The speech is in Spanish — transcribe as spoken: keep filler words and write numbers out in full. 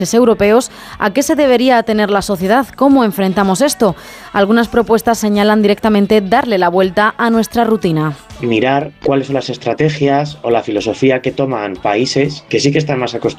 europeos, ¿a qué se debería atener la sociedad? ¿Cómo enfrentamos esto? Algunas propuestas señalan directamente darle la vuelta a nuestra rutina. Mirar cuáles son las estrategias o la filosofía que toman países que sí que están más acostumbrados